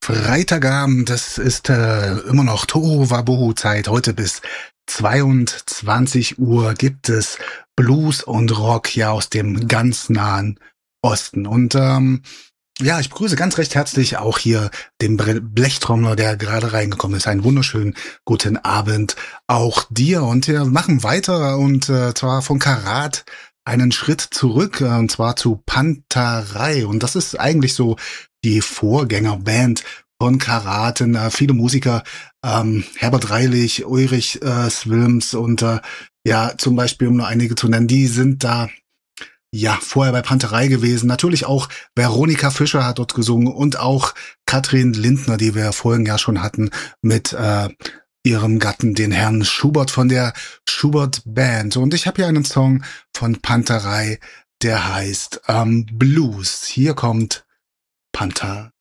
Freitagabend, das ist immer noch Tohuwabohu-Zeit. Heute bis 22 Uhr gibt es Blues und Rock hier aus dem ganz nahen Osten. Und ja, ich begrüße ganz recht herzlich auch hier den Blechtrommler, der gerade reingekommen ist. Einen wunderschönen guten Abend auch dir. Und wir machen weiter und zwar von Karat einen Schritt zurück, und zwar zu Panterei. Und das ist eigentlich so die Vorgängerband von Karat. Viele Musiker, Herbert Reilich, Ulrich Swilms und ja, zum Beispiel, um nur einige zu nennen, die sind da ja vorher bei Panterei gewesen. Natürlich auch Veronika Fischer hat dort gesungen und auch Katrin Lindner, die wir vorigen Jahr schon hatten, mit ihrem Gatten, den Herrn Schubert von der Schubert Band. Und ich habe hier einen Song von Panterei, der heißt Blues. Hier kommt Panterei.